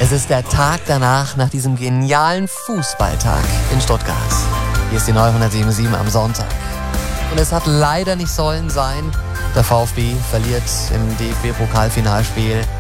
Es ist der Tag danach, nach diesem genialen Fußballtag in Stuttgart. Hier ist die neue 107.7 am Sonntag. Und es hat leider nicht sollen sein. Der VfB verliert im DFB-Pokalfinalspiel